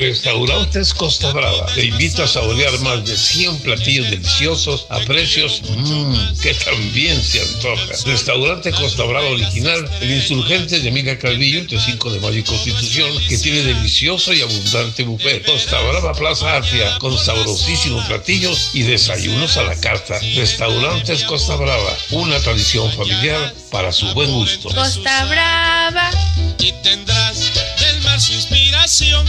Restaurantes Costa Brava te invito a saborear más de 100 platillos deliciosos a precios que también se antoja. Restaurante Costa Brava original, el Insurgente de Emilia Calvillo, entre 5 de mayo y Constitución, que tiene delicioso y abundante buffet. Costa Brava Plaza Atria, con sabrosísimos platillos y desayunos a la carta. Restaurantes Costa Brava, una tradición familiar para su buen gusto. Costa Brava. Y tendrás del mar su inspiración.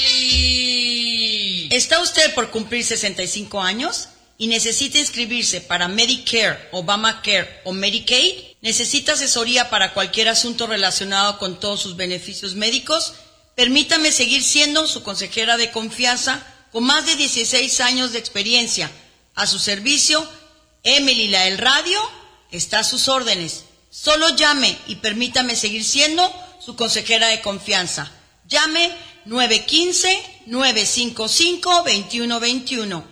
¿Está usted por cumplir 65 años y necesita inscribirse para Medicare, Obamacare o Medicaid? ¿Necesita asesoría para cualquier asunto relacionado con todos sus beneficios médicos? Permítame seguir siendo su consejera de confianza con más de 16 años de experiencia. A su servicio, Emily la del Radio está a sus órdenes. Solo llame y permítame seguir siendo su consejera de confianza. Llame 915-955-2121.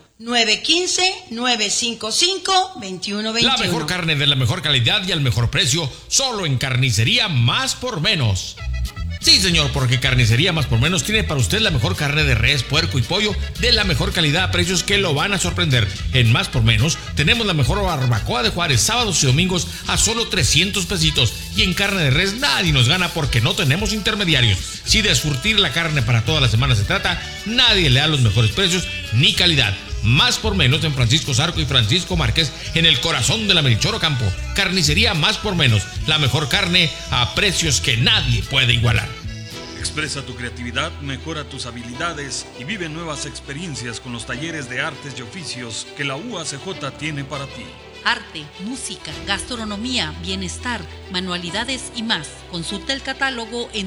915-955-2121. La mejor carne de la mejor calidad y al mejor precio, solo en Carnicería Más por Menos. Sí, señor, porque Carnicería Más por Menos tiene para usted la mejor carne de res, puerco y pollo de la mejor calidad a precios que lo van a sorprender. En Más por Menos tenemos la mejor barbacoa de Juárez, sábados y domingos a solo 300 pesitos. Y en carne de res nadie nos gana porque no tenemos intermediarios. Si de surtir la carne para toda la semana se trata, nadie le da los mejores precios ni calidad. Más por Menos en Francisco Zarco y Francisco Márquez, en el corazón de la Melchor Ocampo. Carnicería Más por Menos, la mejor carne a precios que nadie puede igualar. Expresa tu creatividad, mejora tus habilidades y vive nuevas experiencias con los talleres de artes y oficios que la UACJ tiene para ti. Arte, música, gastronomía, bienestar, manualidades y más. Consulta el catálogo en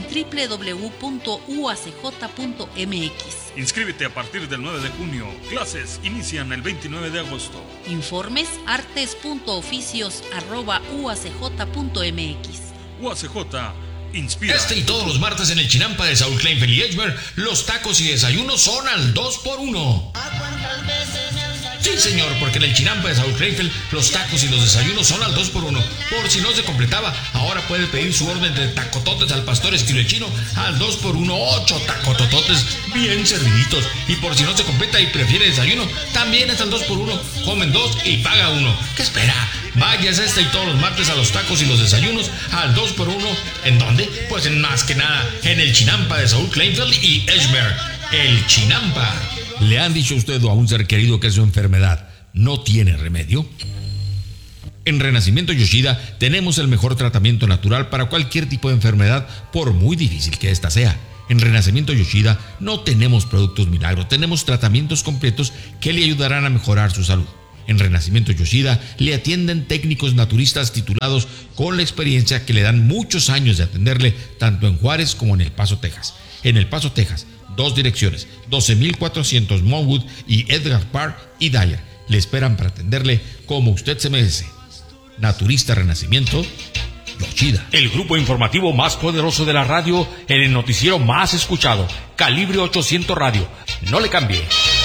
www.uacj.mx. Inscríbete a partir del 9 de junio. Clases inician el 29 de agosto. Informes artes.oficios@uacj.mx. UACJ inspira. Este y todos los martes en el Chinampa de Saúl Kleinfeld y Edgemer, los tacos y desayunos son al 2x1. Sí, señor, porque en el Chinampa de Saúl Kleinfeld los tacos y los desayunos son al 2x1. Por si no se completaba, ahora puede pedir su orden de tacototes al pastor estilo chino al 2x1, 8 tacotototes bien serviditos. Y por si no se completa y prefiere desayuno, también es al 2x1. Comen 2 y paga 1. ¿Qué espera? Vayas este y todos los martes a los tacos y los desayunos al 2x1. ¿En dónde? Pues en más que nada en el Chinampa de Saúl Kleinfeld y Edgemer. El Chinampa. ¿Le han dicho a usted o a un ser querido que su enfermedad no tiene remedio? En Renacimiento Yoshida tenemos el mejor tratamiento natural para cualquier tipo de enfermedad, por muy difícil que ésta sea. En Renacimiento Yoshida no tenemos productos milagro, tenemos tratamientos completos que le ayudarán a mejorar su salud. En Renacimiento Yoshida le atienden técnicos naturistas titulados con la experiencia que le dan muchos años de atenderle tanto en Juárez como en El Paso, Texas. En El Paso, Texas, 2 direcciones, 12,400 Monwood y Edgar Park y Dyer. Le esperan para atenderle como usted se merece. Naturista Renacimiento Yoshida. El grupo informativo más poderoso de la radio en el noticiero más escuchado, Calibre 800 Radio. No le cambie.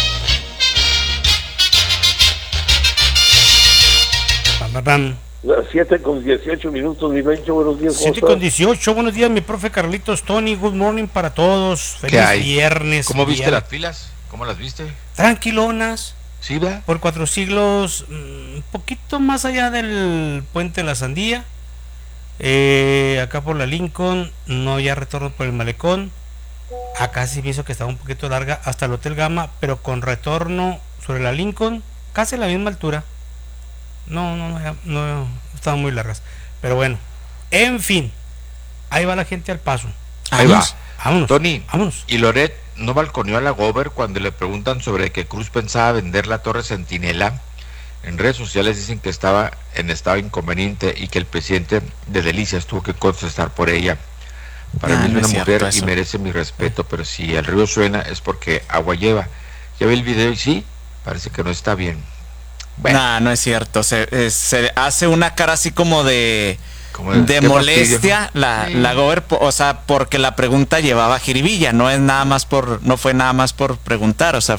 Pam, pam, pam. 7:18, mi Bencho, buenos días. 7:18, buenos días, mi profe Carlitos, Tony, good morning para todos. Feliz viernes. ¿Cómo viste las filas? ¿Cómo las viste? Tranquilonas. ¿Sí, va? Por 4 siglos, un poquito más allá del Puente de la Sandía. Acá por la Lincoln, no había retorno por el Malecón. Acá sí me hizo que estaba un poquito larga hasta el Hotel Gama, pero con retorno sobre la Lincoln, casi a la misma altura. No, estaban muy largas. Pero bueno, en fin, ahí va la gente al paso. Ahí va. Vámonos. Tony, vámonos. ¿Y Loret no balconeó a la Gober cuando le preguntan sobre que Cruz pensaba vender la Torre Centinela? En redes sociales dicen que estaba en estado inconveniente y que el presidente de Delicias tuvo que contestar por ella. Para mí es una mujer y merece mi respeto, pero si el río suena es porque agua lleva. Ya vi el video y sí, parece que no está bien. Bueno. No es cierto. Se hace una cara así como de molestia la Gober, o sea, porque la pregunta llevaba jiribilla, no fue nada más por preguntar, o sea,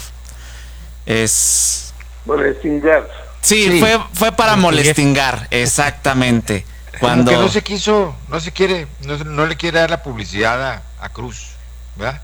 es molestingar. Sí. Fue para molestingar, exactamente. Cuando que no le quiere dar la publicidad a Cruz, ¿verdad?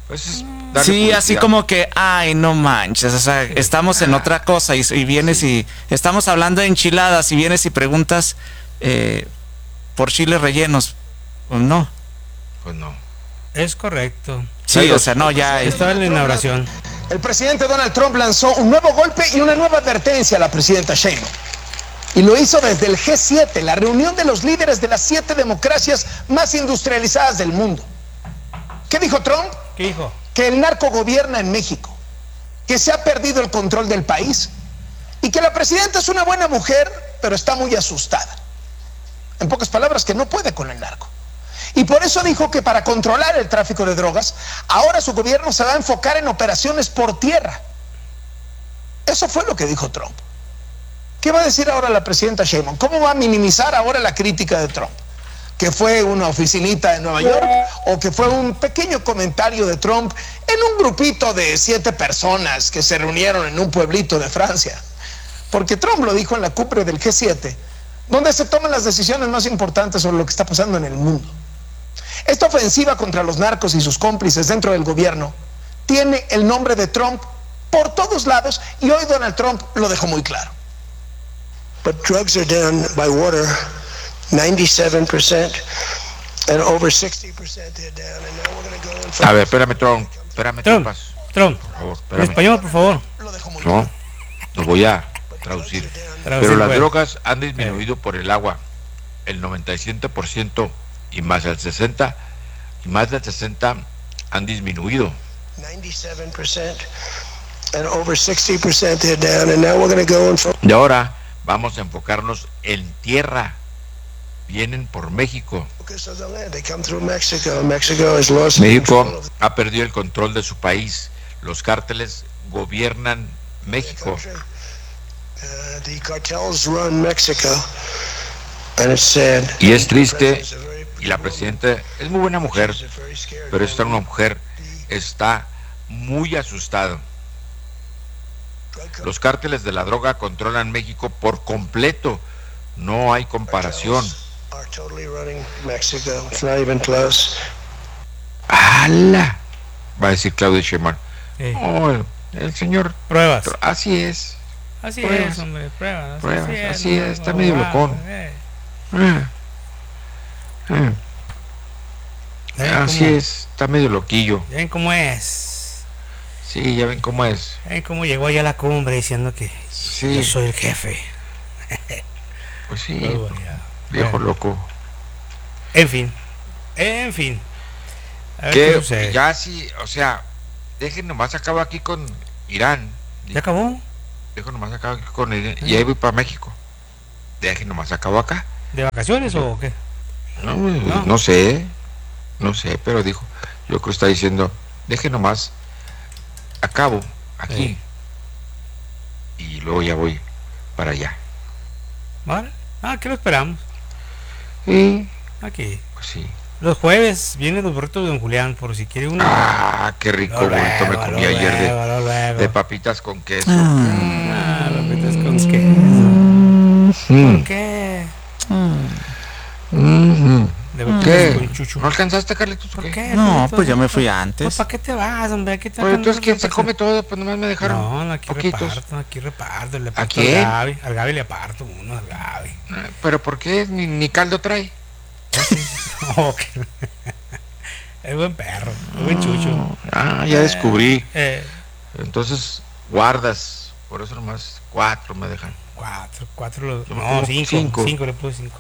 Pues sí, así como que, ay, no manches, o sea, estamos en otra cosa y vienes y estamos hablando de enchiladas y vienes y preguntas por chiles rellenos. Pues no. Pues no. Es correcto. Sí, o sea, no, ya estaba en la inauguración. El presidente Donald Trump lanzó un nuevo golpe y una nueva advertencia a la presidenta Sheinbaum. Y lo hizo desde el G7, la reunión de los líderes de las 7 democracias más industrializadas del mundo. ¿Qué dijo Trump? ¿Qué dijo? Que el narco gobierna en México, que se ha perdido el control del país y que la presidenta es una buena mujer, pero está muy asustada. En pocas palabras, que no puede con el narco. Y por eso dijo que para controlar el tráfico de drogas, ahora su gobierno se va a enfocar en operaciones por tierra. Eso fue lo que dijo Trump. ¿Qué va a decir ahora la presidenta Sheinbaum? ¿Cómo va a minimizar ahora la crítica de Trump? ¿Que fue una oficinita de Nueva York? ¿O que fue un pequeño comentario de Trump en un grupito de 7 personas que se reunieron en un pueblito de Francia? Porque Trump lo dijo en la cumbre del G7, donde se toman las decisiones más importantes sobre lo que está pasando en el mundo. Esta ofensiva contra los narcos y sus cómplices dentro del gobierno tiene el nombre de Trump por todos lados y hoy Donald Trump lo dejó muy claro. But drugs are down by water 97% and over 60% they're down and now we're going to go in for... A ver, espérame, Trump. Espérame, Trump. Por favor, En espérame. español, por favor. No, lo voy a traducir. Pero las drogas han disminuido por el agua el 97% y más el 60% y más del 60% han disminuido. 97% and over 60% they're down and now we're going to go in for... Y ahora vamos a enfocarnos en tierra. Vienen por México. México ha perdido el control de su país. Los cárteles gobiernan México. Y es triste. Y la presidenta es muy buena mujer, pero esta una mujer está muy asustada. Los cárteles de la droga controlan México por completo. No hay comparación. ¡Hala! Va a decir Claudia Sheinbaum. Oh, el señor. Pruebas. Así es. Así Pruebas. es, hombre. Pruebas. Así es. Está medio locón. Así es. Está medio loquillo. Ya ven cómo es. Sí, ya ven cómo es. Ya ven cómo llegó allá a la cumbre diciendo que yo soy el jefe. Pues sí. Viejo loco. En fin. A ver qué Que sucede. ya sí, o sea, dejen nomás acabo aquí con Irán. ¿Ya acabó? Dejo nomás acabo aquí con Irán y ahí voy para México. Dejen nomás acabo acá. ¿De vacaciones o qué? No sé, pero dijo, yo creo que está diciendo, dejen nomás acabo aquí y luego ya voy para allá. ¿Vale? ¿Qué lo esperamos? Sí. Aquí. Pues sí. Los jueves vienen los burritos de Don Julián, por si quiere uno. Qué rico burrito me comí ayer de papitas con queso. Papitas con queso. ¿Por qué? ¿Qué? ¿No alcanzaste, Carlitos? ¿Por qué? No, pues yo me fui antes. Pues ¿para qué te vas, hombre? Aquí te Pues entonces, ¿quién se come todo? Pues nomás me dejaron No, aquí poquitos. reparto. Le ¿A aparto quién? Al Gaby le aparto uno, al Gaby. ¿Pero por qué? Ni caldo trae. Es buen perro, es buen chucho. Ya descubrí. Entonces, guardas. Por eso nomás 4 me dejan. 4 no, 5 le puse 5.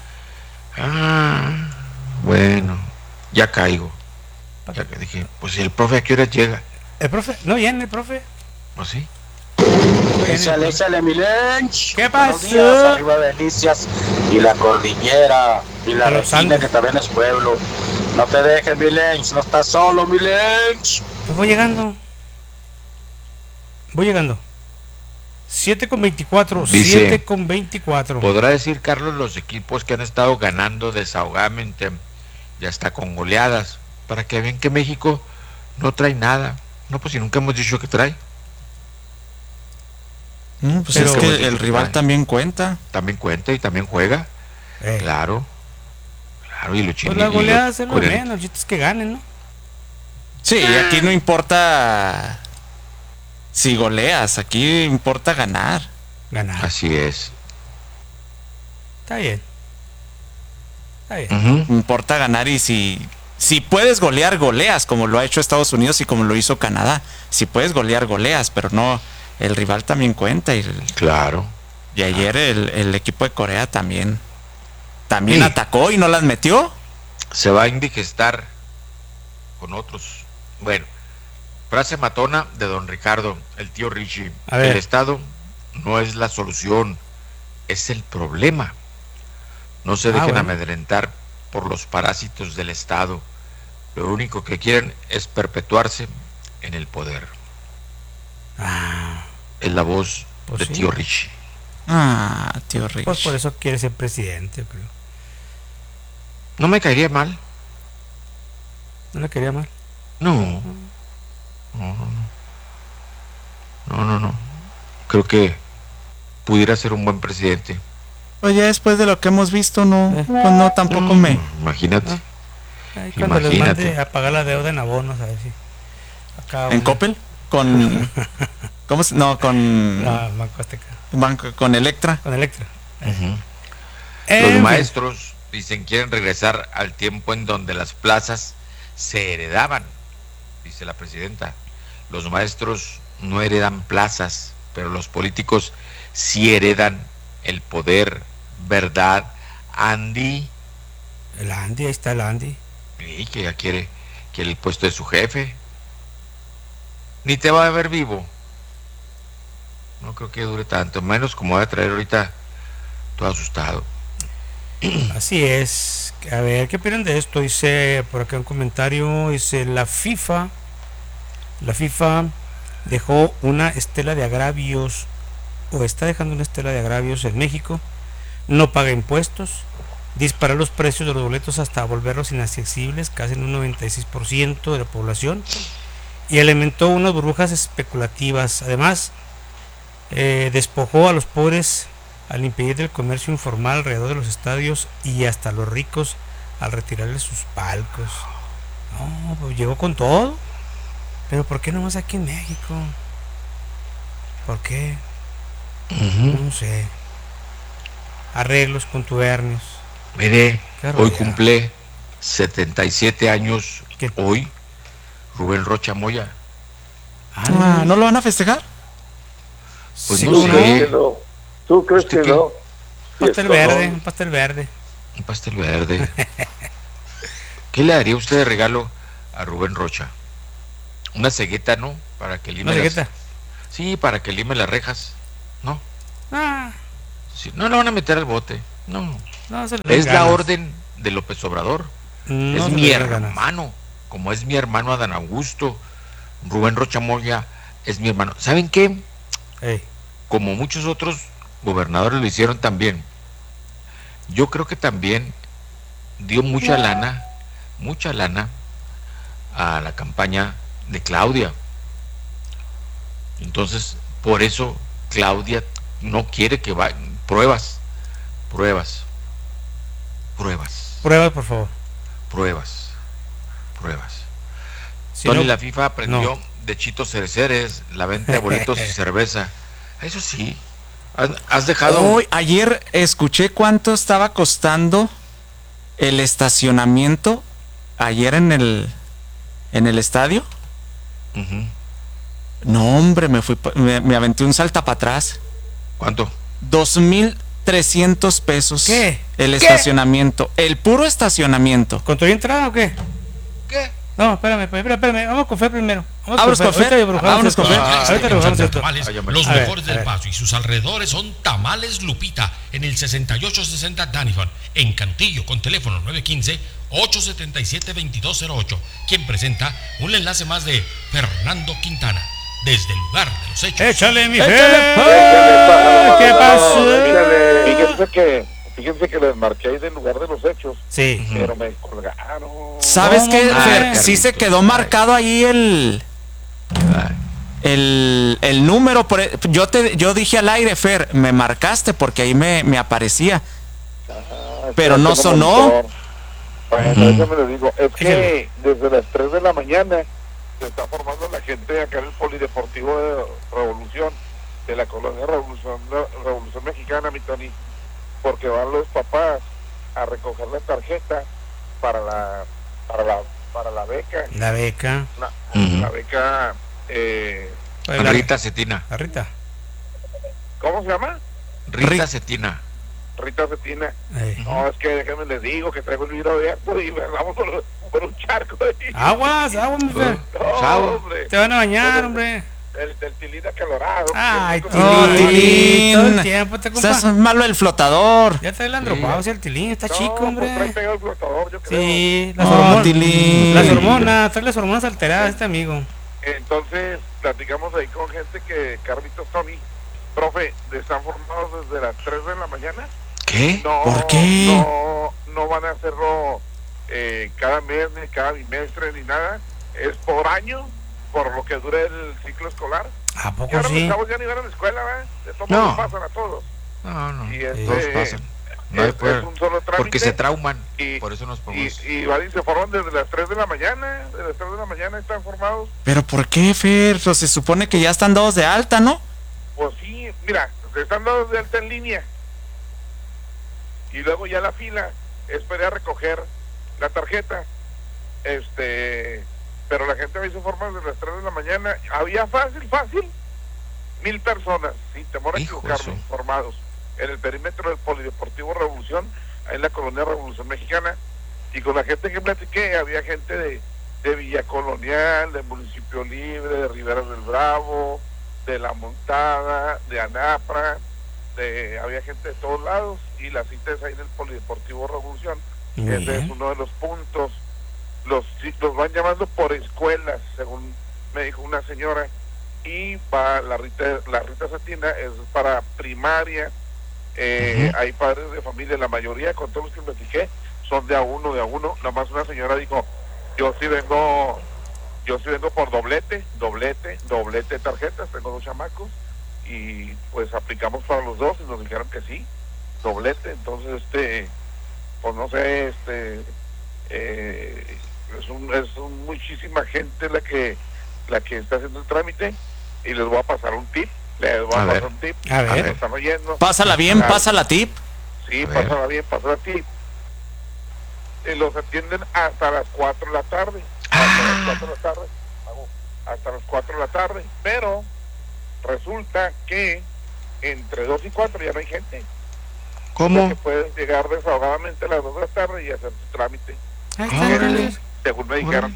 Bueno, ya caigo. Ya que dije, pues si el profe a qué hora llega. ¿El profe? ¿No viene el profe? ¿O sí? Échale, mi lunch. ¿Qué Buenos pasó? días, arriba Delicias y la Cordillera y la Regina, que también es pueblo. No te dejes, mi lunch, no estás solo, mi lunch. Pues voy llegando. 7:24. Dice, 7:24. Podrá decir Carlos los equipos que han estado ganando desahogadamente y hasta con goleadas, para que vean que México no trae nada. No, pues si nunca hemos dicho que trae. Pues es que el rival también cuenta. También cuenta y también juega. Claro, y lo Pues las goleadas es lo menos, el chiste es que ganen, ¿no? Sí, aquí no importa si goleas, aquí importa ganar. Ganar. Así es. Está bien. Está bien. Importa ganar y si puedes golear, goleas, como lo ha hecho Estados Unidos y como lo hizo Canadá. Si puedes golear, goleas, pero no, el rival también cuenta. Claro. Y ayer el equipo de Corea también atacó y no las metió. Se va a indigestar con otros. Bueno, frase matona de don Ricardo, el tío Richie. El Estado no es la solución, es el problema. No se dejen amedrentar por los parásitos del Estado. Lo único que quieren es perpetuarse en el poder. Es la voz de tío Richie. Tío Richie. Pues por eso quiere ser presidente, creo. No me caería mal. ¿No le caería mal? No. Creo que pudiera ser un buen presidente. Oye, después de lo que hemos visto, pues no, tampoco me... Imagínate. Cuando les mande a pagar la deuda en abonos, a ver si... ¿En Coppel? Con... ¿Cómo se...? No, con... Banco Azteca. Con Electra. Con Electra. Los maestros, dicen, quieren regresar al tiempo en donde las plazas se heredaban, dice la presidenta. Los maestros no heredan plazas, pero los políticos sí heredan el poder, ¿verdad, Andy? El Andy, ahí está el Andy. Y que ya quiere el puesto de su jefe. Ni te va a ver vivo. No creo que dure tanto, menos como va a traer ahorita todo asustado. Así es. A ver, ¿qué opinan de esto? Dice por acá un comentario, dice la FIFA dejó una estela de agravios, o está dejando una estela de agravios en México. No paga impuestos, dispara los precios de los boletos hasta volverlos inaccesibles, casi en un 96% de la población, y alimentó unas burbujas especulativas. Además, despojó a los pobres al impedir el comercio informal alrededor de los estadios y hasta a los ricos al retirarles sus palcos. No, pues llegó con todo. Pero ¿por qué nomás aquí en México? ¿Por qué? No sé. Arreglos contubernios. Mire, hoy cumple 77 años. Hoy, Rubén Rocha Moya. ¿No lo van a festejar? Pues no sé. ¿Tú crees que no? Un pastel verde, un pastel verde. Un pastel verde. ¿Qué le daría usted de regalo a Rubén Rocha? Una cegueta, ¿no? Para que lime. ¿Una cegueta? Sí, para que lime las rejas. ¿No? Sí, no lo van a meter al bote. No es la orden de López Obrador. Es mi hermano. Como es mi hermano Adán Augusto, Rubén Rocha Moya es mi hermano. ¿Saben qué? Como muchos otros gobernadores lo hicieron también. Yo creo que también dio mucha lana a la campaña de Claudia. Entonces, por eso Claudia no quiere que vaya. Pruebas, por favor. Pruebas. Si Tony, no, la FIFA aprendió de Chito Cereceres la venta de boletos y cerveza. Eso sí. ¿Has dejado? Ayer escuché cuánto estaba costando el estacionamiento ayer en el estadio. No, hombre, me aventé un salta para atrás. ¿Cuánto? 2,300 pesos. ¿Qué? El estacionamiento, el puro estacionamiento. ¿Con tu entrada o qué? ¿Qué? No, espérame, vamos con Fer primero. Vámonos con Fer. Los mejores del Paso y sus alrededores son Tamales Lupita en el 6860 Danifon, en Cantillo, con teléfono 915-877-2208. Quien presenta un enlace más de Fernando Quintana, desde el lugar de los hechos. ¡Échale, mi Fer! ¿Qué pasó? Fíjense que les marqué ahí del lugar de los hechos. Sí. Pero me colgaron. ¿Sabes qué, Fer? Sí se quedó marcado ahí el número. Yo dije al aire, Fer, me marcaste porque ahí me aparecía. Pero no sonó. Bueno, déjame les digo, es que desde las 3 de la mañana se está formando la gente acá en el Polideportivo de Revolución, de la colonia Revolución Mexicana, mi Tony, porque van los papás a recoger la tarjeta para la beca. La beca. La beca. Rita Cetina. La Rita. ¿Cómo se llama? Rita Cetina. Rita Cetina. No, es que déjenme les digo que traigo el vidrio abierto y vamos por un charco ahí. Aguas, mi Fer. No, hombre. Te van a bañar, hombre. El tilín acalorado. Ay, tilín. Todo el tiempo te Estás malo el flotador. Ya trae la andropausia, el tilín, está chico, hombre. Pues trae el flotador, yo creo. Sí, las hormonas, trae las hormonas alteradas este amigo. Entonces, platicamos ahí con gente que, Carlitos, Tony, profe, están formados desde las 3 de la mañana. ¿Qué? No, ¿por qué? No van a hacerlo cada mes, ni cada bimestre, ni nada. Es por año, por lo que dure el ciclo escolar. ¿A poco y ahora sí? los chavos ya ni van a la escuela, ¿verdad? De todos No. modos pasan a todos. No. Y Todos pasan. No hay es un solo trámite. porque se trauman. Y, por eso nos ponemos. y van y se forman desde las 3 de la mañana. De las 3 de la mañana están formados. ¿Pero por qué, Fer? Pues se supone que ya están dados de alta, ¿no? Pues sí, mira, están dados de alta en línea. Y luego ya la fila es para ir a recoger la tarjeta. Pero la gente me hizo formas desde las 3 de la mañana. Había fácil 1,000 personas, sin temor a equivocarme, formados en el perímetro del Polideportivo Revolución, ahí en la colonia Revolución Mexicana. Y con la gente que platiqué, había gente de Villa Colonial, del Municipio Libre, de Riberas del Bravo, de La Montada, de Anapra, había gente de todos lados, y la cita es ahí en el Polideportivo Revolución. Ese es uno de los puntos. Los van llamando por escuelas, según me dijo una señora, y va la Rita Cetina es para primaria. Hay padres de familia, la mayoría, con todos los que platiqué, son de a uno. Nomás una señora dijo, yo sí vengo por doblete de tarjetas, tengo 2 chamacos, y pues aplicamos para los 2, y nos dijeron que sí, doblete. Entonces, pues no sé, es muchísima gente la que está haciendo el trámite, y les voy a pasar un tip. A ver. Están oyendo. Pásala bien, pásala tip. Sí, pásala bien, pásala tip. Y los atienden hasta las 4 de la tarde. Hasta las 4 de la tarde. Pero resulta que entre 2 y 4 ya no hay gente. ¿Cómo? Que puedes llegar desahogadamente a las 2 de la tarde y hacer tu trámite. Según me dijeron.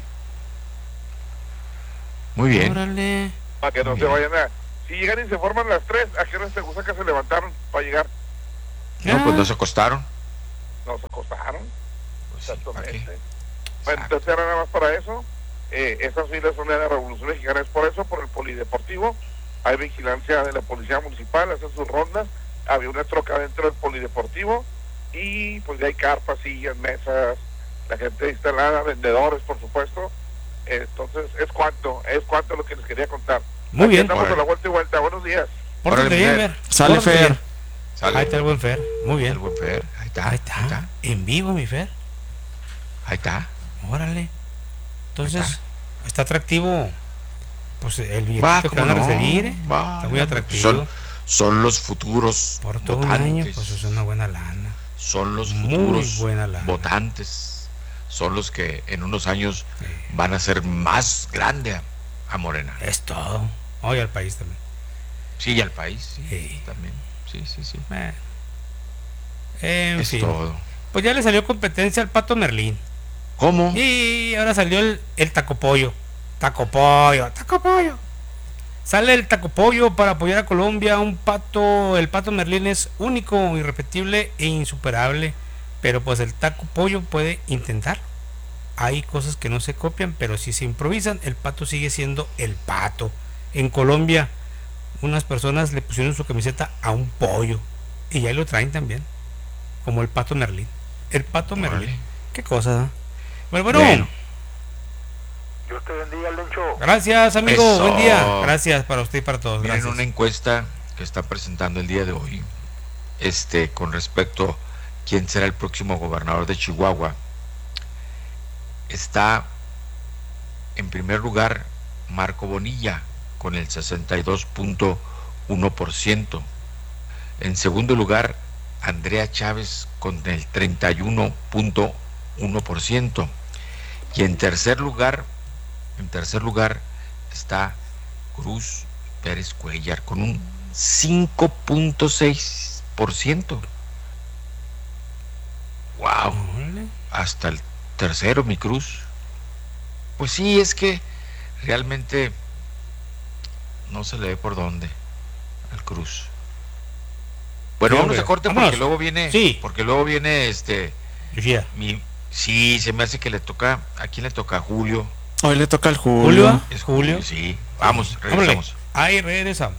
Muy bien. Órale. Para que no se vayan a... Si llegan y se forman las 3, ¿a qué hora te gusta que se levantaron para llegar? No, pues no se acostaron. No se acostaron. Pues Exactamente. Sí, Bueno, entonces era nada más para eso. Esas filas son de la Revolución Mexicana, es por eso, por el Polideportivo. Hay vigilancia de la Policía Municipal, hacen sus rondas. Había una troca dentro del Polideportivo, y pues ya hay carpas, sillas, mesas, la gente instalada, vendedores, por supuesto. Entonces, es cuanto lo que les quería contar. Muy bien. Estamos a la vuelta y vuelta. Buenos días. Pórtate bien, Fer. Sale, Fer. Ahí está el buen Fer. Muy bien. El buen Fer. Ahí está. En vivo, mi Fer. Ahí está. Órale. Entonces, está atractivo. Pues el billete que van a recibir. Está muy atractivo. Son los futuros por todo votantes. Un año, pues es una buena lana. Son los futuros muy buena lana. Votantes. Son los que en unos años van a ser más grande a Morena. Es todo. Hoy al país también. Sí, y al país. Sí. También. Sí. En fin. Todo. Pues ya le salió competencia al Pato Merlín. ¿Cómo? Y ahora salió el Tacopollo. Tacopollo. Sale el Tacopollo para apoyar a Colombia. El Pato Merlín es único, irrepetible e insuperable. Pero pues el Tacopollo puede intentar. Hay cosas que no se copian, pero sí se improvisan. El Pato sigue siendo el Pato. En Colombia, unas personas le pusieron su camiseta a un pollo. Y ya lo traen también. Como el Pato Merlín. El Pato Merlín. Qué cosa, ¿eh? Bueno. Dios te bendiga, Lencho. Gracias, amigo. Eso. Buen día. Gracias para usted y para todos. Miren, Gracias. una encuesta que está presentando el día de hoy, con respecto a quién será el próximo gobernador de Chihuahua. Está en primer lugar Marco Bonilla con el 62.1%. En segundo lugar, Andrea Chávez con el 31.1%. Y en tercer lugar está Cruz Pérez Cuellar con un 5.6%. ¡Wow! Hasta el tercero, mi Cruz. Pues sí, es que realmente no se le ve por dónde al Cruz. Bueno, vamos a corte porque luego viene, sí, se me hace que le toca, ¿a quién le toca? Julio. Hoy le toca al Julio. ¿Es Julio? Sí. Vamos, regresamos. Ahí regresamos.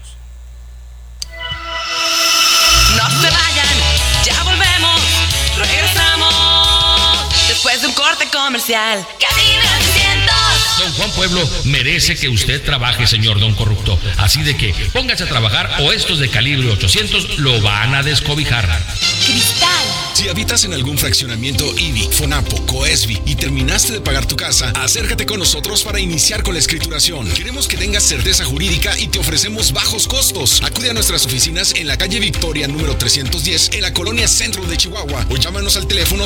No se vayan, ya volvemos, regresamos, después de un corte comercial. Cadena 600. Don Juan Pueblo merece que usted trabaje, señor Don Corrupto. Así de que póngase a trabajar o estos de calibre 800 lo van a descobijar. Cristal. Si habitas en algún fraccionamiento IBI, FONAPO, COESBI y terminaste de pagar tu casa, acércate con nosotros para iniciar con la escrituración. Queremos que tengas certeza jurídica y te ofrecemos bajos costos. Acude a nuestras oficinas en la calle Victoria número 310 en la colonia Centro de Chihuahua o llámanos al teléfono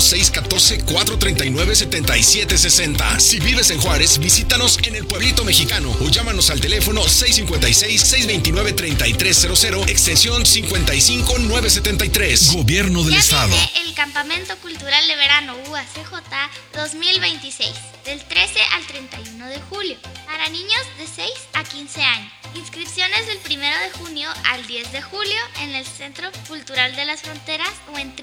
614-439-7760. Si vives en Juárez, visítanos en el Pueblito Mexicano o llámanos al teléfono 656-629-3300 extensión 55973. Gobierno del Estado. El Campamento Cultural de Verano UACJ 2026, del 13 al 31 de julio, para niños de 6 a 15 años. Inscripciones del 1 de junio al 10 de julio en el Centro Cultural de las Fronteras o en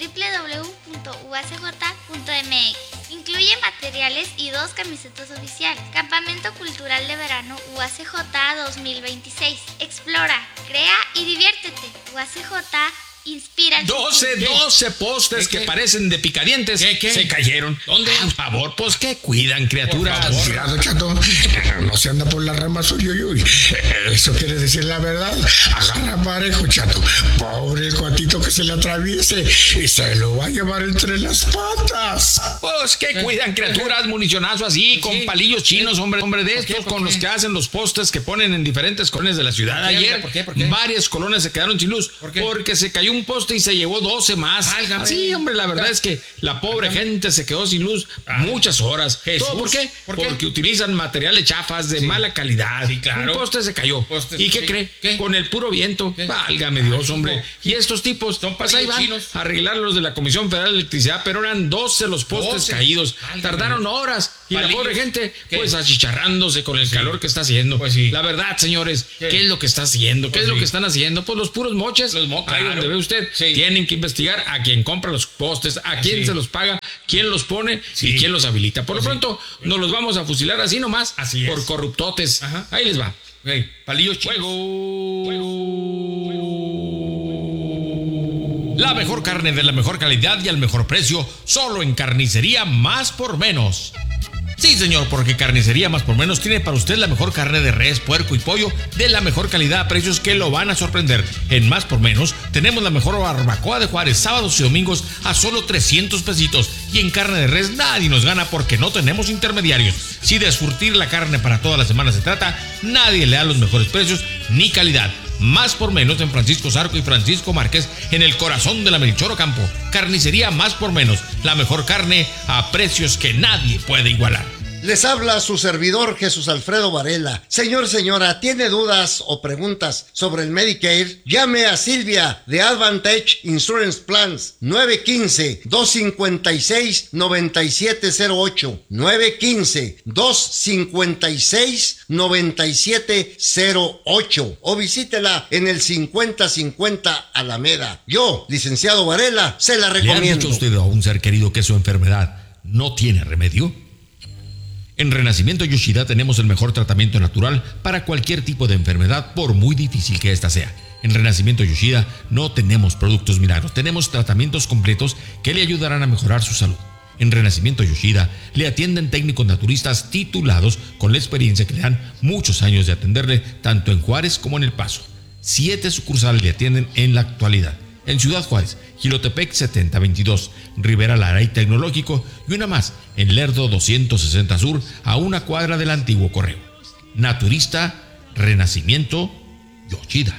www.uacj.mx. Incluye materiales y 2 camisetas oficiales. Campamento Cultural de Verano UACJ 2026. Explora, crea y diviértete. UACJ inspira. 12 postes que parecen de picadientes. ¿Qué? Se cayeron. ¿Dónde? Por favor, pues que cuidan, criaturas. Cuidado, chato. No se anda por las ramas, uy. Eso quiere decir la verdad. Agarra parejo, chato. Pobre el cuatito que se le atraviese y se lo va a llevar entre las patas. Pues que cuidan, criaturas, municionazo así, con palillos chinos, hombre de estos, con los que hacen los postes que ponen en diferentes colonias de la ciudad. Ayer, ¿por qué? Varias colonias se quedaron sin luz. ¿Por qué? Porque se cayó un poste y se llevó 12 más. Válgame. Sí, hombre, la verdad es que la pobre gente se quedó sin luz muchas horas. ¿Todo por qué? Porque utilizan materiales chafas de mala calidad. Sí, claro. Un poste se cayó. ¿Y qué cree? Con el puro viento. Válgame Dios, hombre. Y estos tipos, pues ahí van a arreglar los de la Comisión Federal de Electricidad, pero eran 12 los postes caídos. Tardaron horas. Y la pobre gente, pues achicharrándose con el calor que está haciendo. Pues sí. La verdad, señores, ¿qué es lo que está haciendo? ¿Qué es lo que están haciendo? Pues los puros moches. Ahí donde ve usted, tienen que investigar a quién compra los postes, a quién se los paga, quién los pone y quién los habilita. Por lo pronto, nos los vamos a fusilar así nomás, por corruptotes. Ahí les va. Palillos chicos. La mejor carne de la mejor calidad y al mejor precio, solo en Carnicería Más por Menos. Sí, señor, porque Carnicería Más por Menos tiene para usted la mejor carne de res, puerco y pollo de la mejor calidad a precios que lo van a sorprender. En Más por Menos tenemos la mejor barbacoa de Juárez, sábados y domingos a solo 300 pesitos. Y en carne de res nadie nos gana porque no tenemos intermediarios. Si de surtir la carne para toda la semana se trata, nadie le da los mejores precios ni calidad. Más por Menos en Francisco Zarco y Francisco Márquez, en el corazón de la Melchor Ocampo. Carnicería Más por Menos, la mejor carne a precios que nadie puede igualar. Les habla su servidor Jesús Alfredo Varela. Señora, ¿tiene dudas o preguntas sobre el Medicare? Llame a Silvia de Advantage Insurance Plans 915-256-9708 915-256-9708 o visítela en el 5050 Alameda. Yo, licenciado Varela, se la recomiendo. ¿Le ha dicho usted a un ser querido que su enfermedad no tiene remedio? En Renacimiento Yoshida tenemos el mejor tratamiento natural para cualquier tipo de enfermedad, por muy difícil que ésta sea. En Renacimiento Yoshida no tenemos productos milagros, tenemos tratamientos completos que le ayudarán a mejorar su salud. En Renacimiento Yoshida le atienden técnicos naturistas titulados con la experiencia que le dan muchos años de atenderle tanto en Juárez como en El Paso. 7 sucursales le atienden en la actualidad. En Ciudad Juárez, Jilotepec 7022, Rivera Lara y Tecnológico, y una más en Lerdo 260 Sur, a una cuadra del antiguo correo. Naturista, Renacimiento, Yoshida.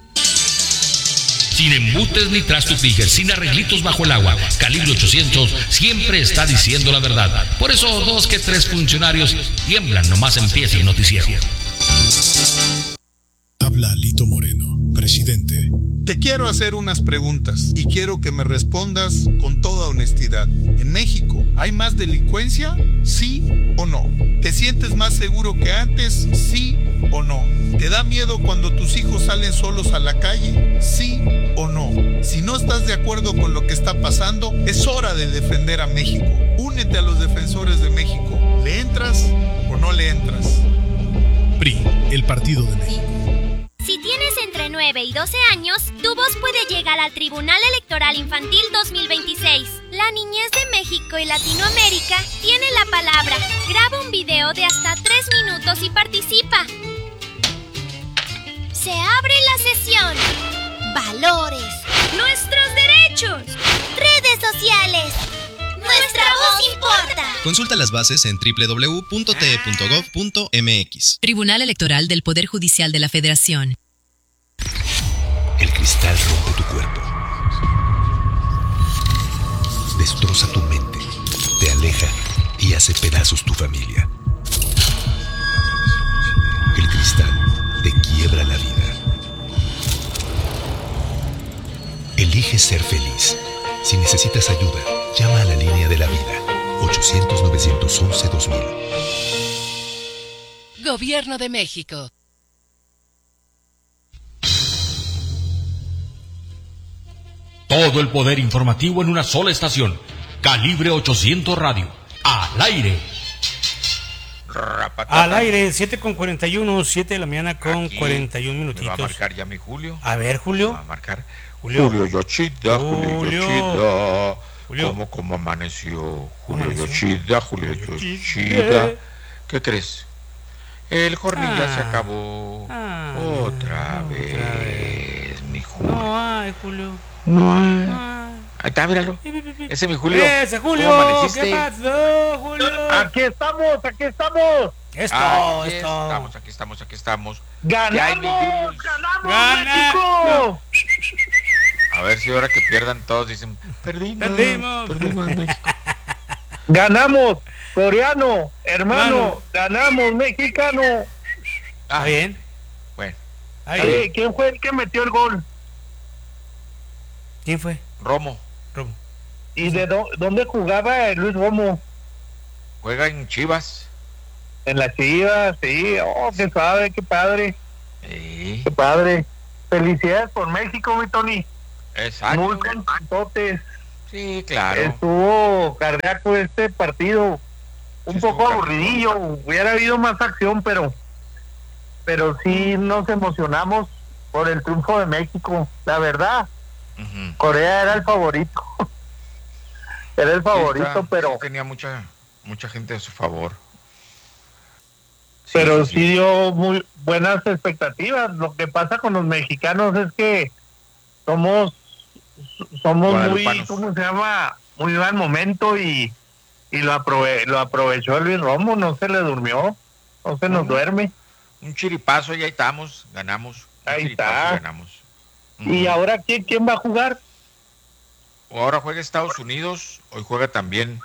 Sin embustes ni trastos fijas, sin arreglitos bajo el agua, Calibre 800 siempre está diciendo la verdad. Por eso 2 que 3 funcionarios tiemblan nomás empieza el noticiero. Habla Lito Moreno, presidente. Te quiero hacer unas preguntas y quiero que me respondas con toda honestidad. ¿En México hay más delincuencia? ¿Sí o no? ¿Te sientes más seguro que antes? ¿Sí o no? ¿Te da miedo cuando tus hijos salen solos a la calle? ¿Sí o no? Si no estás de acuerdo con lo que está pasando, es hora de defender a México. Únete a los defensores de México. ¿Le entras o no le entras? PRI, el Partido de México. Si tienes entre 9 y 12 años, tu voz puede llegar al Tribunal Electoral Infantil 2026. La niñez de México y Latinoamérica tiene la palabra. Graba un video de hasta 3 minutos y participa. Se abre la sesión. Valores. Nuestros derechos. Redes sociales. Nuestra voz importa. Consulta las bases en www.te.gov.mx. Tribunal Electoral del Poder Judicial de la Federación. El cristal rompe tu cuerpo. Destroza tu mente. Te aleja y hace pedazos tu familia. El cristal te quiebra la vida. Elige ser feliz. Si necesitas ayuda, llama a la línea de la vida. 800-911-2000. Gobierno de México. Todo el poder informativo en una sola estación. Calibre 800 Radio. Al aire. Al aire, 7:41, 7 de la mañana con aquí, 41 minutitos. ¿Me va a marcar ya mi Julio? A ver, Julio. Va a marcar Julio Yoshida, Julio Yoshida. ¿Cómo amaneció? Julio Yoshida, Julio Yoshida. ¿Qué crees? El jornilla se acabó. Otra vez, mi Julio. No hay, Julio. No hay. Ahí está, míralo. Ese es mi Julio. Ese Julio. ¿Cómo amaneciste? ¿Qué pasó, Julio? Aquí estamos. Aquí estamos. ¡Ganamos! ¡México! A ver si ahora que pierdan todos dicen, perdimos. Ganamos, coreano, hermano, ganamos, mexicano. Bien. Bueno. ¿Quién fue el que metió el gol? ¿Quién fue? Romo. ¿Y de dónde jugaba Luis Romo? Juega en Chivas. En las Chivas, sí. Oh, qué sabe, qué padre. Sí. Qué padre. Felicidades por México, mi Tony. Exacto. Muy contentotes. Sí, claro. Estuvo cardíaco este partido. Un poco aburridillo. Hubiera habido más acción, pero sí nos emocionamos por el triunfo de México. La verdad, Corea era el favorito. Era el favorito, pero tenía mucha gente a su favor. Pero sí dio muy buenas expectativas. Lo que pasa con los mexicanos es que somos muy, ¿cómo se llama? Muy al momento y lo aprovechó Luis Romo, no se le durmió, no se nos duerme. Un chiripazo y ahí estamos, ganamos. Ahí está. ¿Y ahora quién va a jugar? Ahora juega Estados Unidos, hoy juega también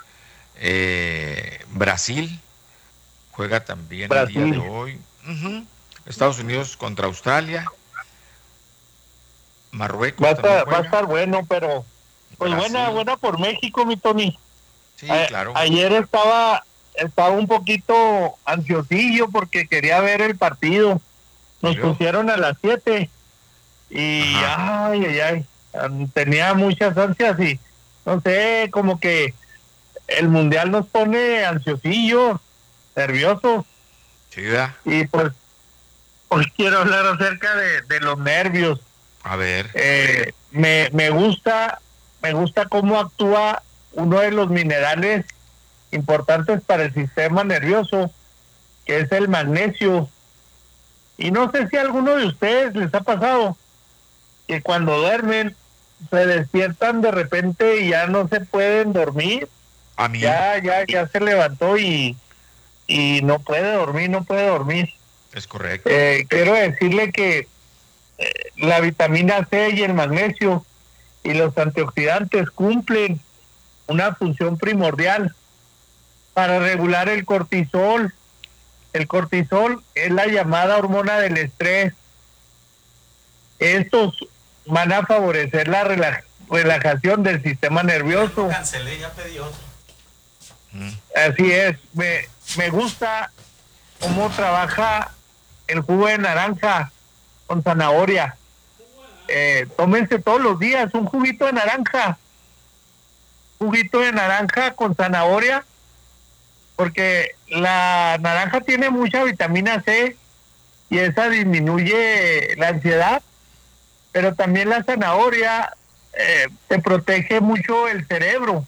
Brasil. Juega también Brasil. El día de hoy. Estados Unidos contra Australia. Marruecos. Va a estar bueno, pero pues buena por México, mi Tony. Sí, claro. Ayer estaba un poquito ansiosillo porque quería ver el partido. Nos pusieron a las 7 y ay, tenía muchas ansias y no sé, como que el mundial nos pone ansiosillos, nerviosos. Sí, ¿verdad? Y pues hoy quiero hablar acerca de los nervios. A ver. Me gusta cómo actúa uno de los minerales importantes para el sistema nervioso, que es el magnesio. Y no sé si a alguno de ustedes les ha pasado que cuando duermen se despiertan de repente y ya no se pueden dormir. A mí. Ya se levantó y no puede dormir. Es correcto. Quiero decirle que la vitamina C y el magnesio y los antioxidantes cumplen una función primordial para regular el cortisol. El cortisol es la llamada hormona del estrés. Estos van a favorecer la relajación del sistema nervioso. Cancelé, ya pedí otro. Así es. Me gusta cómo trabaja el jugo de naranja con zanahoria. Tómense todos los días un juguito de naranja. Juguito de naranja con zanahoria, porque la naranja tiene mucha vitamina C y esa disminuye la ansiedad, pero también la zanahoria te protege mucho el cerebro.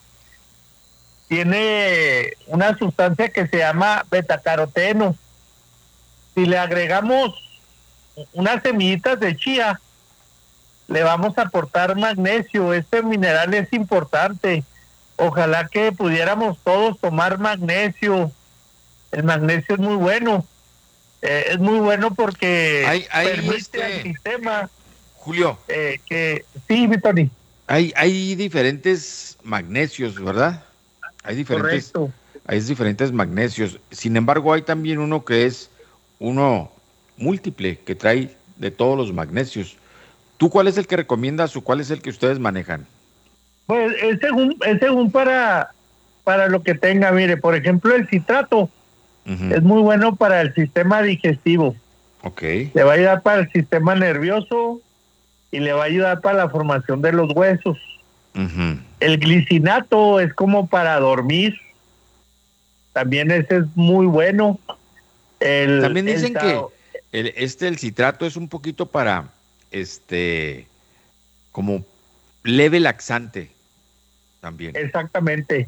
Tiene una sustancia que se llama betacaroteno. Si le agregamos unas semillitas de chía, le vamos a aportar magnesio. Este mineral es importante. Ojalá que pudiéramos todos tomar magnesio. El magnesio es muy bueno. Es muy bueno porque permite al sistema. Julio. Sí, mi Tony. Hay diferentes magnesios, ¿verdad? Hay diferentes magnesios. Sin embargo, hay también uno que es uno múltiple, que trae de todos los magnesios. ¿Tú cuál es el que recomiendas o cuál es el que ustedes manejan? Pues es según para lo que tenga. Mire, por ejemplo, el citrato es muy bueno para el sistema digestivo. Okay. Le va a ayudar para el sistema nervioso y le va a ayudar para la formación de los huesos. El glicinato es como para dormir. También ese es muy bueno. También dicen que el citrato es un poquito para como leve laxante también. Exactamente.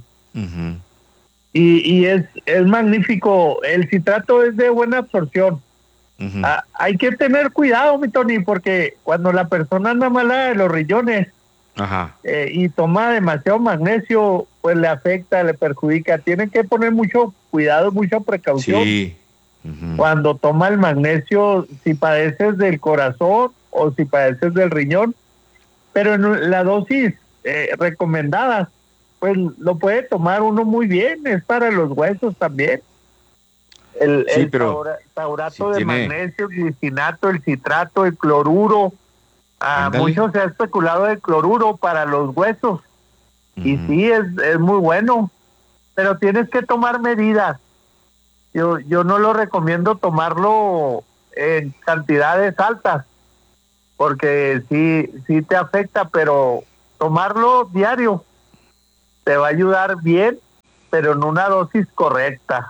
Y es magnífico. El citrato es de buena absorción. Hay que tener cuidado, mi Tony, porque cuando la persona anda mala de los riñones y toma demasiado magnesio, pues le afecta, le perjudica. Tienen que poner mucho cuidado, mucha precaución. Sí. Cuando toma el magnesio, si padeces del corazón o si padeces del riñón, pero en la dosis recomendada, pues lo puede tomar uno muy bien. Es para los huesos también. El taurato de magnesio, glicinato, el citrato, el cloruro. Mucho se ha especulado de cloruro para los huesos. Y sí, es muy bueno. Pero tienes que tomar medidas. Yo no lo recomiendo tomarlo en cantidades altas, porque sí te afecta, pero tomarlo diario te va a ayudar bien, pero en una dosis correcta.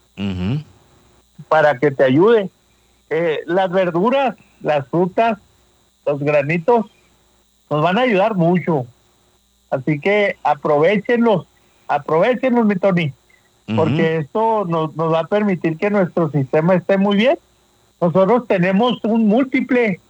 Para que te ayude. Las verduras, las frutas, los granitos nos van a ayudar mucho. Así que aprovechenlos, mi Tony, porque esto nos va a permitir que nuestro sistema esté muy bien. Nosotros tenemos un múltiple.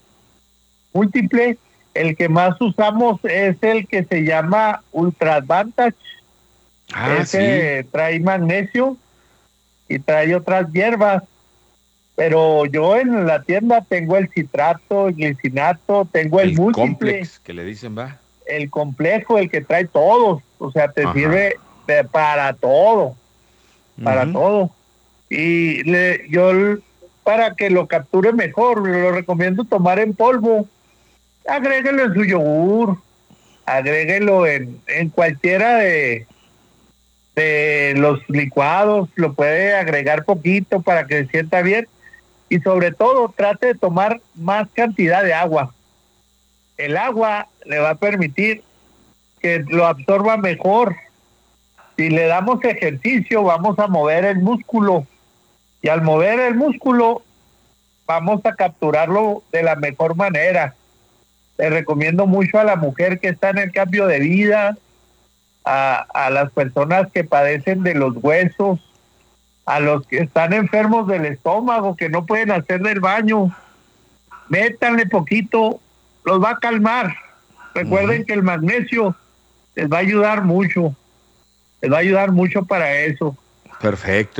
El que más usamos es el que se llama Ultra Advantage. Ese trae magnesio y trae otras hierbas, pero yo en la tienda tengo el citrato, el glicinato, tengo el múltiple. Complex, que le dicen, va. El complejo, el que trae todos, o sea, te sirve para todo, todo. Y yo, para que lo capture mejor, lo recomiendo tomar en polvo. Agréguelo en su yogur, agréguelo en cualquiera de los licuados, lo puede agregar poquito para que se sienta bien, y sobre todo trate de tomar más cantidad de agua. El agua le va a permitir que lo absorba mejor. Si le damos ejercicio, vamos a mover el músculo, y al mover el músculo vamos a capturarlo de la mejor manera. Le recomiendo mucho a la mujer que está en el cambio de vida, a las personas que padecen de los huesos, a los que están enfermos del estómago, que no pueden hacer del baño. Métanle poquito, los va a calmar. Recuerden que el magnesio les va a ayudar mucho. Les va a ayudar mucho para eso. Perfecto.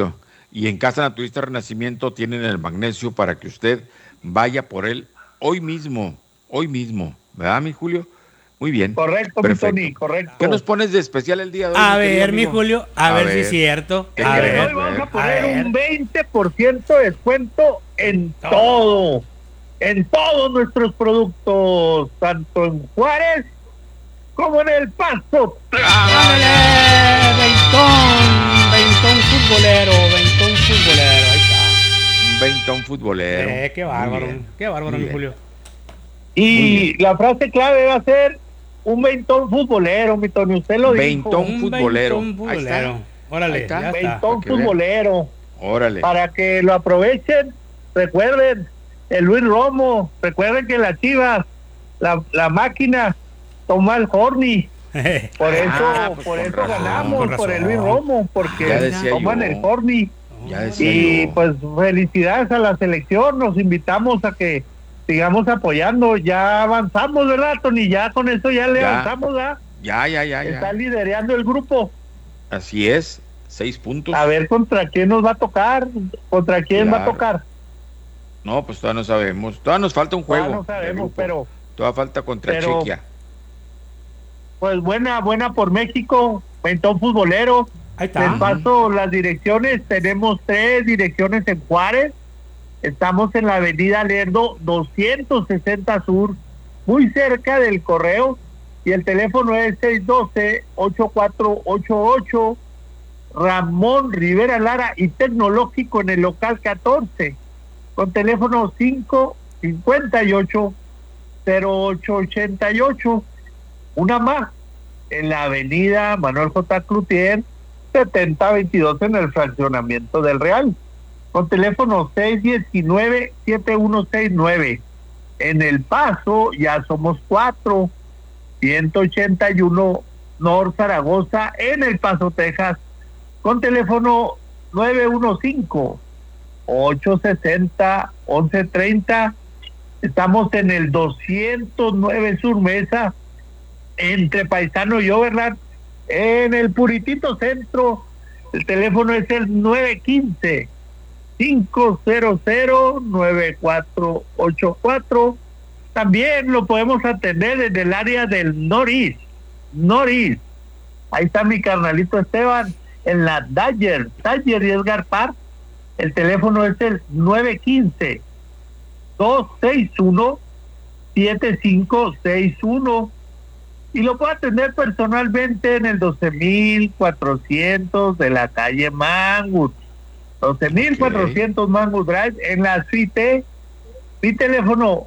Y en Casa Naturista Renacimiento tienen el magnesio para que usted vaya por él hoy mismo, ¿verdad, mi Julio? Muy bien. Correcto, mi Tony, correcto. ¿Qué nos pones de especial el día de hoy? A ver, mi Julio, a ver si es cierto. Hoy vamos a poner un 20% de descuento en todo. En todos nuestros productos, tanto en Juárez como en El Paso. ¡Ándale! Veintón futbolero, ahí está. Un veintón futbolero. Qué bárbaro, mi Julio. Y la frase clave va a ser un veintón futbolero, mi Tony, usted lo dijo. Veintón futbolero. Ahí está. Órale, ya veintón futbolero. Órale. Para que lo aprovechen, recuerden, el Luis Romo, recuerden que las Chivas, la máquina toma el Horny. Por eso ganamos, por el Luis Romo, porque toman el Horny. Y pues felicidades a la selección, nos invitamos a que sigamos apoyando, ya avanzamos, ¿verdad, Tony? Ya con eso ya avanzamos, ¿verdad? Ya. Está liderando el grupo. Así es, 6 puntos. A ver contra quién nos va a tocar, contra quién va a tocar. No, pues todavía no sabemos, todavía nos falta un juego. No sabemos, pero... Todavía falta contra Chequia. Pues buena por México, Ventón Futbolero. Ahí está. Les paso las direcciones, tenemos 3 direcciones en Juárez. Estamos en la avenida Lerdo 260 Sur, muy cerca del correo, y el teléfono es 612-8488, Ramón Rivera Lara, y Tecnológico en el local 14, con teléfono 558-0888. Una más, en la avenida Manuel J. Cloutier, 7022 en el fraccionamiento del Real, con teléfono 619-7169. En El Paso ya somos 4, 181 North Zaragoza, en El Paso, Texas, con teléfono 915-860-1130. Estamos en el 209 Sur Mesa, entre Paisano y Overland, en el Puritito Centro. El teléfono es el 915-500-9484. También lo podemos atender desde el área del Northeast. Ahí está mi carnalito Esteban, en la Dodger y Edgar Park. El teléfono es el 915-261-7561. Y lo puedo atender personalmente en el 12400 de la calle Mangut. 12400 Mangut Drive, en la suite. Mi teléfono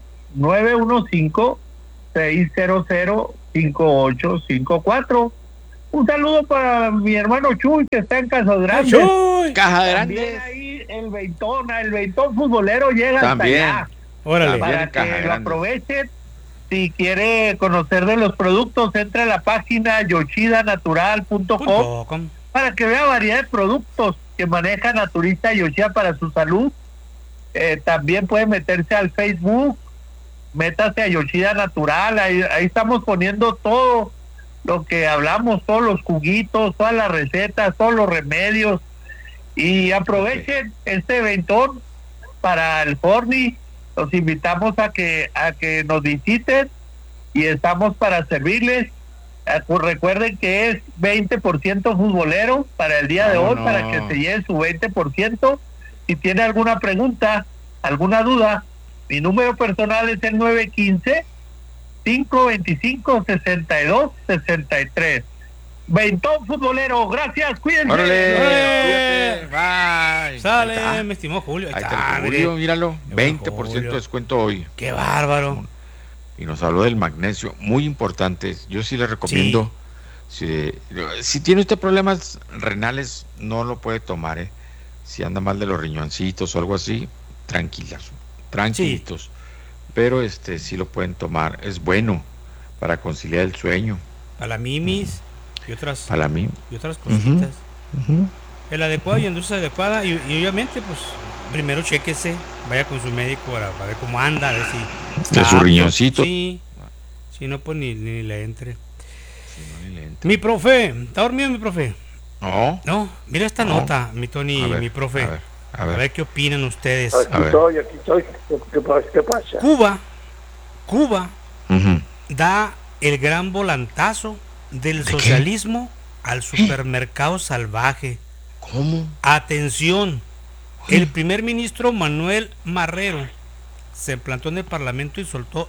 915-600-5854. Un saludo para mi hermano Chuy, que está en Caja Grande. Chuy, Caja Grande. También ahí el Veintón Futbolero llega también hasta allá. Órale. Para que lo aprovechen. Si quiere conocer de los productos, entra a la página yoshidanatural.com para que vea variedad de productos que maneja Naturista Yoshida para su salud. También puede meterse al Facebook, métase a Yoshida Natural, ahí estamos poniendo todo lo que hablamos, todos los juguitos, todas las recetas, todos los remedios, y aprovechen este eventón para el Horny. Los invitamos a que nos visiten y estamos para servirles. Pues recuerden que es 20% futbolero para el día de hoy, para que se lleve su 20%. Si tiene alguna pregunta, alguna duda, mi número personal es el 915-525-6263. Veintón Futbolero, gracias, cuídense. Órale, bye. Sale, me estimó Julio. Ahí está Julio, míralo, 20% de descuento hoy. Qué bárbaro. Y nos habló del magnesio, muy importante. Yo sí le recomiendo, si tiene usted problemas renales, no lo puede tomar, si anda mal de los riñoncitos o algo así, tranquilitos. Pero sí lo pueden tomar, es bueno para conciliar el sueño. Para la mimis. Y otras cositas. El adecuado y endulce adecuada, y obviamente pues primero chéquese, vaya con su médico para ver cómo anda, a ver si de su riñoncito. Sí, si no pues ni le entre. Mi profe, ¿está dormido mi profe? No, mira esta nota, mi Tony, mi profe. A ver qué opinan ustedes. Aquí estoy. ¿Qué pasa? Cuba da el gran volantazo del socialismo al supermercado salvaje. ¿Cómo? Atención, el primer ministro Manuel Marrero se plantó en el Parlamento y soltó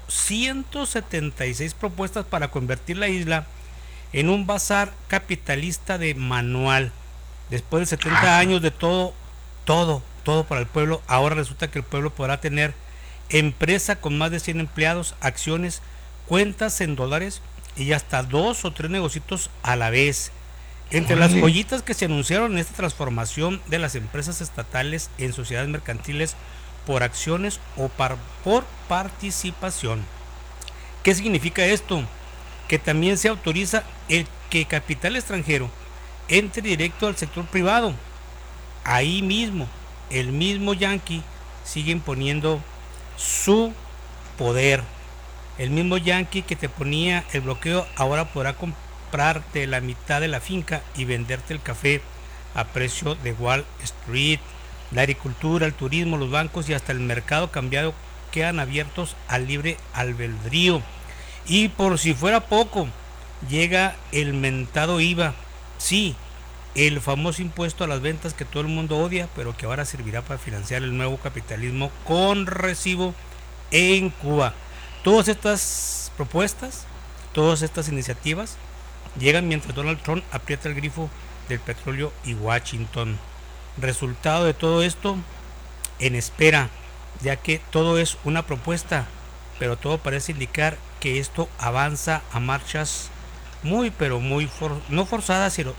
176 propuestas para convertir la isla en un bazar capitalista de manual. Después de 70 años de todo para el pueblo, ahora resulta que el pueblo podrá tener empresa con más de 100 empleados, acciones, cuentas en dólares y hasta 2 o 3 negocios a la vez. Entre las joyitas que se anunciaron en esta transformación de las empresas estatales en sociedades mercantiles por acciones o por participación. ¿Qué significa esto? Que también se autoriza el que capital extranjero entre directo al sector privado. Ahí mismo, el mismo Yankee sigue imponiendo su poder. El mismo Yankee que te ponía el bloqueo ahora podrá comprarte la mitad de la finca y venderte el café a precio de Wall Street. La agricultura, el turismo, los bancos y hasta el mercado cambiado quedan abiertos al libre albedrío. Y por si fuera poco, llega el mentado IVA. Sí, el famoso impuesto a las ventas que todo el mundo odia, pero que ahora servirá para financiar el nuevo capitalismo con recibo en Cuba. Todas estas propuestas, todas estas iniciativas llegan mientras Donald Trump aprieta el grifo del petróleo y Washington. Resultado de todo esto, en espera, ya que todo es una propuesta, pero todo parece indicar que esto avanza a marchas muy, pero muy, no forzadas, sino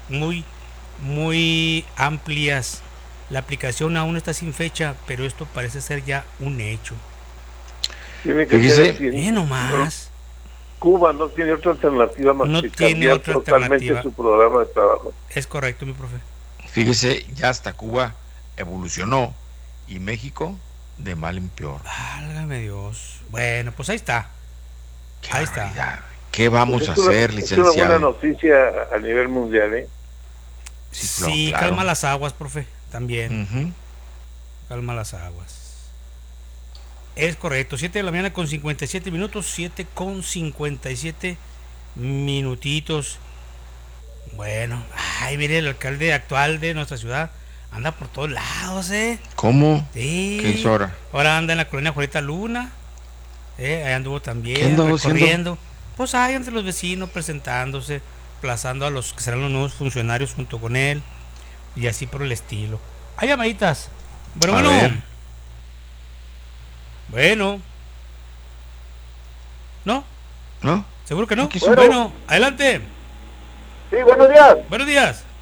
muy amplias. La aplicación aún está sin fecha, pero esto parece ser ya un hecho. Tiene que ser nomás. Cuba no tiene otra alternativa más que cambiar totalmente su programa de trabajo. Es correcto, mi profe. Fíjese, ya hasta Cuba evolucionó y México de mal en peor. Válgame Dios. Bueno, pues ahí está. Ahí está. ¿Qué vamos a hacer, licenciado? Es una buena noticia a nivel mundial, ¿eh? Sí, claro. Calma las aguas, profe, también. Calma las aguas. Es correcto, 7 de la mañana con 57 minutos, 7 con 57 minutitos. Bueno, ay, mire, el alcalde actual de nuestra ciudad anda por todos lados, ¿Cómo? Sí. ¿Qué es ahora? Ahora anda en la colonia Juanita Luna, ahí anduvo también recorriendo. Pues ahí entre los vecinos presentándose, plazando a los que serán los nuevos funcionarios junto con él, y así por el estilo. Hay llamaditas. Bueno. ¿No? ¿No? ¿Seguro que no? Bueno, adelante. Sí, buenos días. Buenos días.